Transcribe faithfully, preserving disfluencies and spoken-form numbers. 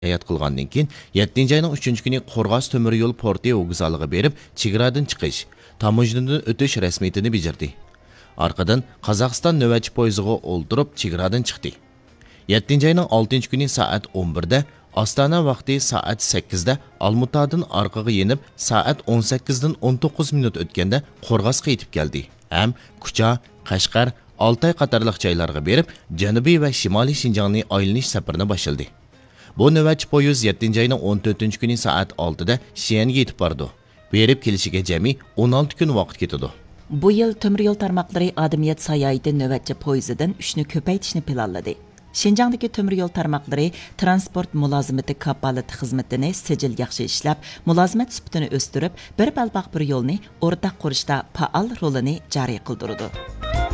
Hayat qilgandan keyin yettinchi ayning uchinchi kuni Qo'rg'os temir yo'l porti vokzaliga berib, chegaradan chiqish, tamojnadan o'tish rasmiyatini bajardi. Arqadan Qozog'iston navbatchi poyezdiga o'ltirib, chegaradan chiqdi. yettinchi ayning oltinchi kuni soat o'n birda Astana vaqti soat sakkizda Almutadan orqaga yenib, soat o'n sakkizdan o'n to'qqiz minut o'tganda Qo'rg'osga yetib keldi. Ham Kucha, Qashqar, Oltay qatorliq joylarga berib, Janubiy va Shimoliy Shinjongni aylanish safarini boshladi. Bu navbatchi poyezd yettinchi ayning o'n to'rtinchi kuni soat oltida Shiyanga yetib bordi. Berib kelishiga jami o'n olti kun vaqt ketadi. Bu yil temir yo'l tarmoqlari Adamiyat sayohati navbatchi poyezdidan uchni ko'paytirishni planladi. Şinjangdagi temir yo'l tarmoqlari transport mulozimati kapolati xizmatini sijil yaxshi ishlab, mulozimat sifatini o'stirib, bir balbaq bir yo'lni o'rtaq qurishda faol rolini joriy qildirdi.